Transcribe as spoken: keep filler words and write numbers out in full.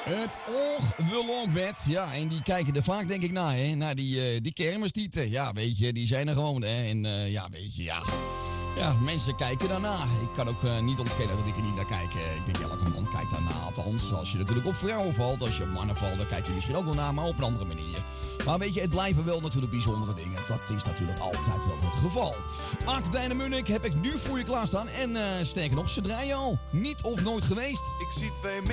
Het ongelookwet. Ja, en die kijken er vaak denk ik naar, hè. Naar die, uh, die kermistieten. Ja, weet je, die zijn er gewoon, hè. En uh, ja, weet je, ja. Ja, mensen kijken daarna. Ik kan ook uh, niet ontkennen dat ik er niet naar kijk. Ik denk, elke man kijkt daarna. Althans, als je natuurlijk op vrouwen valt, als je op mannen valt, dan kijk je misschien ook wel naar, maar op een andere manier. Maar weet je, het blijven wel natuurlijk bijzondere dingen. Dat is natuurlijk altijd wel het geval. Aardbeien Munnik heb ik nu voor je klaarstaan. En uh, sterker nog, ze draaien al. Niet of nooit geweest. Ik zie twee